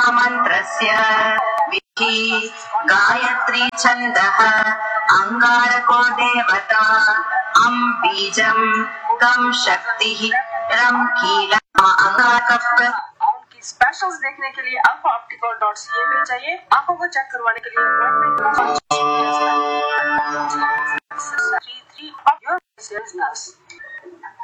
महामन्त्रस्य विधि गायत्री छन्दः अंगारको देवता अं बीजं गं शक्तिः रं कीलम अंगारक। स्पेशल्स देखने के लिए alphaoptical.ca पे जाइए। आंखों को चेक करवाने के लिए appointment 33 of your business।